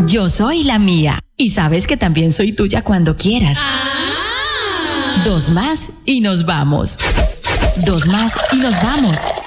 Yo soy la mía. Y sabes que también soy tuya cuando quieras. 2 más y nos vamos. 2 más y nos vamos.